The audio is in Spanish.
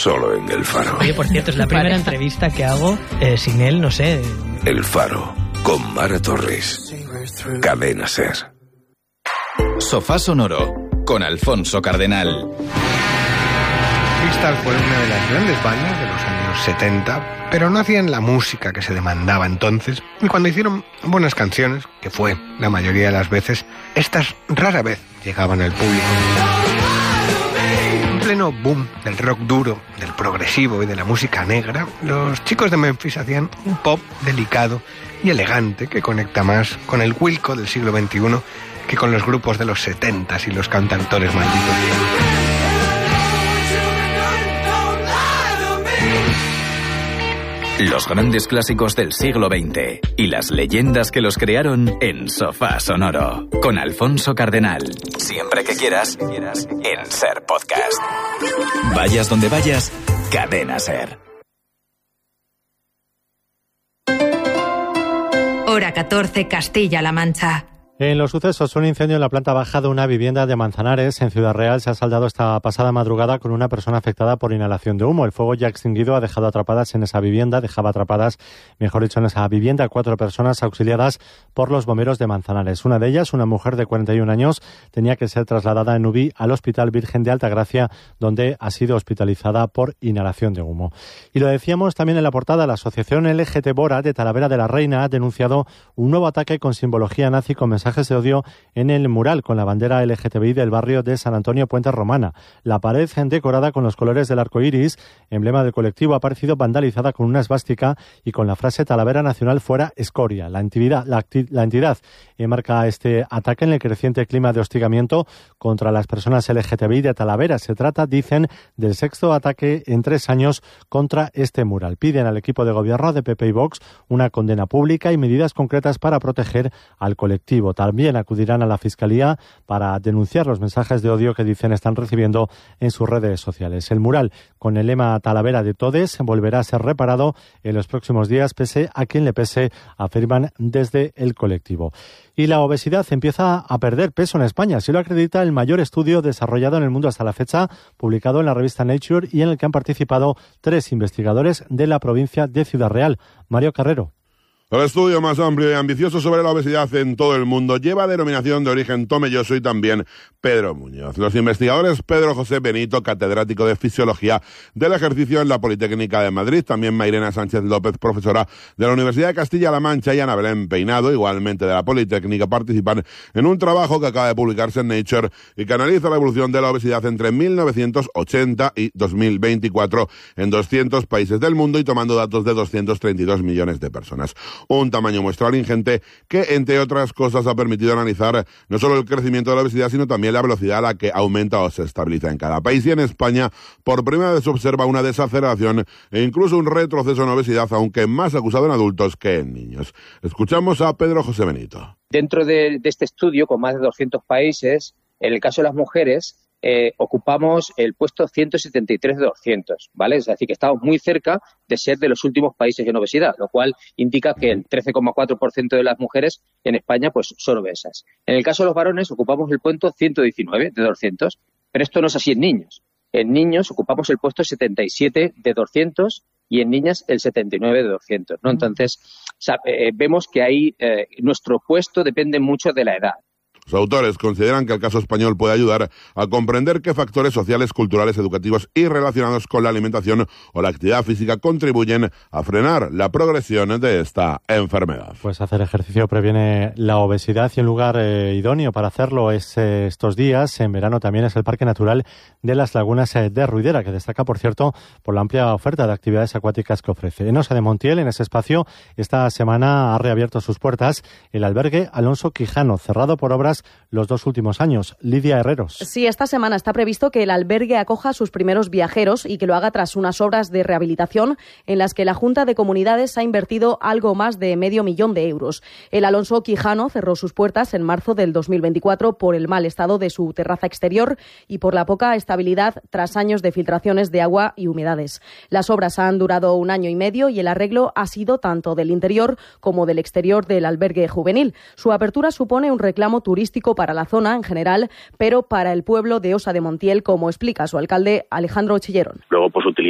solo en El Faro. Oye, por cierto, es la primera entrevista que hago sin él, no sé. El Faro, con Mara Torres. Cadena SER. Sofá Sonoro, con Alfonso Cardenal. Crystal fue una de las grandes bandas de los años 70, pero no hacían la música que se demandaba entonces, y cuando hicieron buenas canciones, que fue la mayoría de las veces, estas rara vez llegaban al público. En pleno boom del rock duro, del progresivo y de la música negra, los chicos de Memphis hacían un pop delicado y elegante que conecta más con el Wilco del siglo XXI que con los grupos de los 70s y los cantautores malditos. Los grandes clásicos del siglo XX y las leyendas que los crearon en Sofá Sonoro, con Alfonso Cardenal. Siempre que quieras, en SER Podcast. Vayas donde vayas, Cadena SER. Hora 14, Castilla-La Mancha. En los sucesos, un incendio en la planta baja de una vivienda de Manzanares, en Ciudad Real, se ha saldado esta pasada madrugada con una persona afectada por inhalación de humo. El fuego ya extinguido ha dejado atrapadas en esa vivienda, en esa vivienda, 4 personas auxiliadas por los bomberos de Manzanares. Una de ellas, una mujer de 41 años, tenía que ser trasladada en UBI al Hospital Virgen de Altagracia, donde ha sido hospitalizada por inhalación de humo. Y lo decíamos también en la portada, la asociación LGT Bora de Talavera de la Reina ha denunciado un nuevo ataque con simbología nazi con mensajes de odio en el mural con la bandera LGTBI del barrio de San Antonio Puente Romana. La pared decorada con los colores del arco iris, emblema del colectivo, ha aparecido vandalizada con una esvástica y con la frase Talavera Nacional fuera escoria. La entidad marca este ataque en el creciente clima de hostigamiento contra las personas LGTBI de Talavera. Se trata, dicen, del 6º ataque en 3 años contra este mural. Piden al equipo de gobierno de PP y Vox una condena pública y medidas concretas para proteger al colectivo. También acudirán a la Fiscalía para denunciar los mensajes de odio que dicen están recibiendo en sus redes sociales. El mural con el lema Talavera de Todes volverá a ser reparado en los próximos días, pese a quien le pese, afirman desde el colectivo. Y la obesidad empieza a perder peso en España. Así lo acredita el mayor estudio desarrollado en el mundo hasta la fecha, publicado en la revista Nature y en el que han participado 3 investigadores de la provincia de Ciudad Real. Mario Carrero. El estudio más amplio y ambicioso sobre la obesidad en todo el mundo lleva denominación de origen Tomelloso y también Pedro Muñoz. Los investigadores Pedro José Benito, catedrático de Fisiología del Ejercicio en la Politécnica de Madrid, también Mairena Sánchez López, profesora de la Universidad de Castilla-La Mancha, y Ana Belén Peinado, igualmente de la Politécnica, participan en un trabajo que acaba de publicarse en Nature y que analiza la evolución de la obesidad entre 1980 y 2024 en 200 países del mundo y tomando datos de 232 millones de personas. Un tamaño muestral ingente que, entre otras cosas, ha permitido analizar no solo el crecimiento de la obesidad, sino también la velocidad a la que aumenta o se estabiliza en cada país. Y en España, por primera vez se observa una desaceleración e incluso un retroceso en obesidad, aunque más acusado en adultos que en niños. Escuchamos a Pedro José Benito. Dentro de este estudio, con más de 200 países, en el caso de las mujeres, ocupamos el puesto 173 de 200, ¿vale? Es decir, que estamos muy cerca de ser de los últimos países en obesidad, lo cual indica que el 13,4% de las mujeres en España pues son obesas. En el caso de los varones ocupamos el puesto 119 de 200, pero esto no es así en niños. En niños ocupamos el puesto 77 de 200 y en niñas el 79 de 200, ¿no? Entonces, vemos que ahí nuestro puesto depende mucho de la edad. Los autores consideran que el caso español puede ayudar a comprender qué factores sociales, culturales, educativos y relacionados con la alimentación o la actividad física contribuyen a frenar la progresión de esta enfermedad. Pues hacer ejercicio previene la obesidad y un lugar idóneo para hacerlo es estos días, en verano también, es el Parque Natural de las Lagunas de Ruidera, que destaca, por cierto, por la amplia oferta de actividades acuáticas que ofrece. En Osa de Montiel, en ese espacio, esta semana ha reabierto sus puertas el albergue Alonso Quijano, cerrado por obras los 2 últimos años. Lidia Herreros. Sí, esta semana está previsto que el albergue acoja a sus primeros viajeros y que lo haga tras unas obras de rehabilitación en las que la Junta de Comunidades ha invertido algo más de $500,000 de euros. El Alonso Quijano cerró sus puertas en marzo del 2024 por el mal estado de su terraza exterior y por la poca estabilidad tras años de filtraciones de agua y humedades. Las obras han durado 1 año y medio y el arreglo ha sido tanto del interior como del exterior del albergue juvenil. Su apertura supone un reclamo turístico para la zona en general, pero para el pueblo de Osa de Montiel, como explica su alcalde Alejandro Chillerón. Luego, pues